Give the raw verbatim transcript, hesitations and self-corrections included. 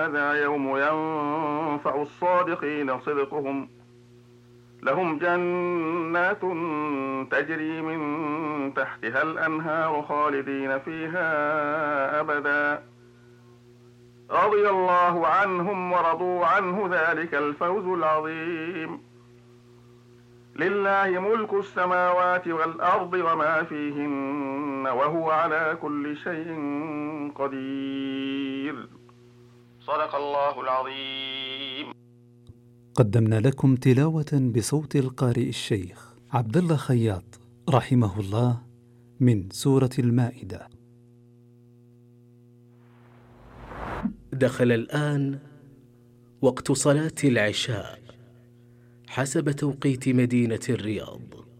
هذا يوم ينفع الصادقين صدقهم لهم جنات تجري من تحتها الأنهار خالدين فيها أبدا رضي الله عنهم ورضوا عنه ذلك الفوز العظيم لله ملك السماوات والأرض وما فيهن وهو على كل شيء قدير. صدق الله العظيم. قدمنا لكم تلاوة بصوت القارئ الشيخ عبد الله خياط رحمه الله من سورة المائدة. دخل الآن وقت صلاة العشاء حسب توقيت مدينة الرياض.